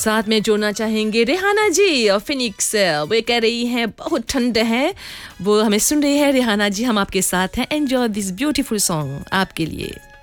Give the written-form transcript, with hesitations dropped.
साथ में जोड़ना चाहेंगे रेहाना जी और फिनिक्स, वे कह रही हैं बहुत ठंड है, वो हमें सुन रही है। रेहाना जी हम आपके साथ हैं, एंजॉय दिस ब्यूटीफुल सॉन्ग आपके लिए।